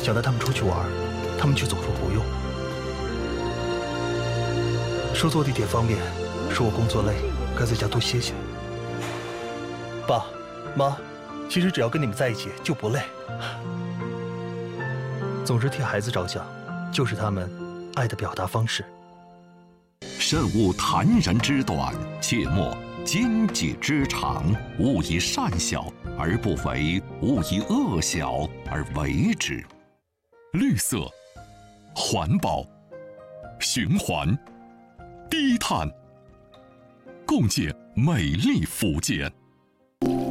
想带他们出去玩，他们却总说不用，说坐地铁方便，说我工作累，该在家多歇歇。爸妈，其实只要跟你们在一起就不累，总是替孩子着想，就是他们爱的表达方式。 慎勿谈人之短，切莫奸计之长。勿以善小而不为，勿以恶小而为之。绿色、环保、循环、低碳，共建美丽福建。